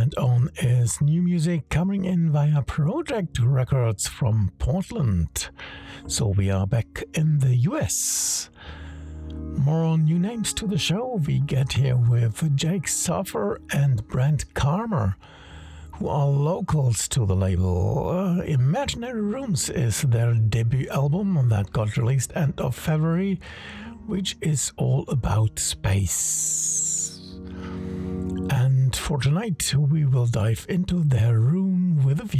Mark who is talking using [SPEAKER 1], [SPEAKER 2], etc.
[SPEAKER 1] And on is new music coming in via Project Records from Portland. So we are back in the US. More new names to the show we get here with Jake Suffer and Brent Karmer, who are locals to the label. Imaginary Rooms is their debut album that got released end of February, which is all about space. And for tonight, we will dive into their room with a view.